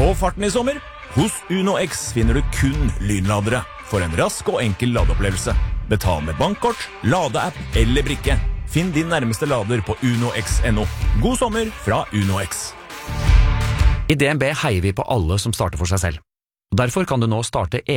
Få farten I sommer! Hos UnoX finner du kun lynladere for en rask og enkel ladeopplevelse. Betal med bankkort, ladeapp eller brikke. Finn din nærmeste lader på unox.no. God sommer fra UnoX. I DNB heier vi på alle som starter for seg selv. Derfor kan du nå starte